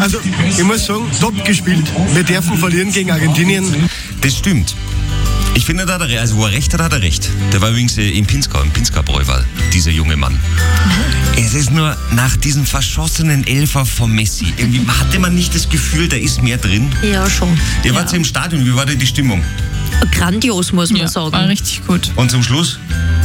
Also, ich muss sagen, top gespielt. Wir dürfen verlieren gegen Argentinien. Das stimmt. Ich finde, da hat er, also wo er recht hat er recht. Der war übrigens im Pinzgau-Bräuwal, dieser junge Mann. Es ist nur nach diesem verschossenen Elfer von Messi. Irgendwie hatte man nicht das Gefühl, da ist mehr drin. Ja, schon. Ihr wart ja im Stadion, wie war denn die Stimmung? Grandios, muss man sagen. War richtig gut. Und zum Schluss?